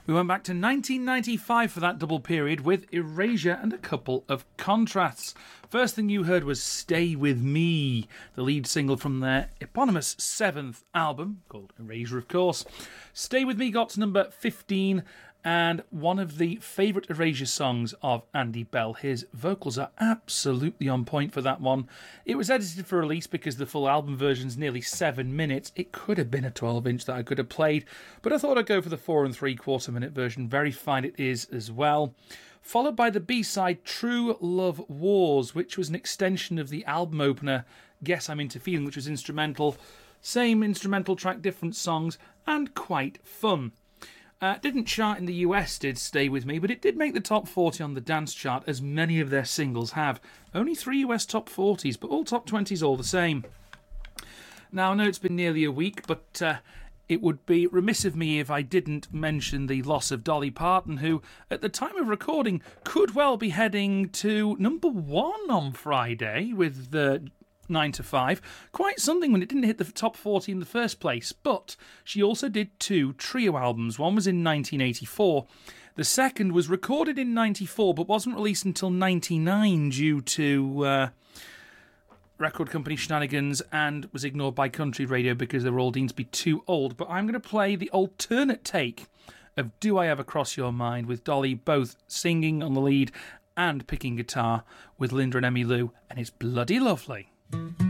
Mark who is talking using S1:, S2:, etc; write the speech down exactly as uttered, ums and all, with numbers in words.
S1: We went back to nineteen ninety-five for that double period with Erasure and a couple of contrasts. First thing you heard was Stay With Me, the lead single from their eponymous seventh album, called Erasure, of course. Stay With Me got to number fifteen, and one of the favourite Erasure songs of Andy Bell. His vocals are absolutely on point for that one. It was edited for release because the full album version's nearly seven minutes. It could have been a twelve inch that I could have played, but I thought I'd go for the four and three quarter minute version. Very fine it is as well. Followed by the B-side True Love Wars, which was an extension of the album opener Guess I'm Into Feeling, which was instrumental. Same instrumental track, different songs, and quite fun. Uh, didn't chart in the U S, did Stay With Me, but it did make the top forty on the dance chart, as many of their singles have. Only three U S top forties, but all top twenties all the same. Now, I know it's been nearly a week, but uh, it would be remiss of me if I didn't mention the loss of Dolly Parton, who, at the time of recording, could well be heading to number one on Friday with the nine to five. Quite something when it didn't hit the top forty in the first place. But she also did two trio albums. One was in nineteen eighty-four. The second was recorded in ninety-four but wasn't released until ninety-nine due to uh, record company shenanigans, and was ignored by country radio because they were all deemed to be too old. But I'm going to play the alternate take of Do I Ever Cross Your Mind, with Dolly both singing on the lead and picking guitar with Linda and Emmylou, and it's bloody lovely. Mm-hmm.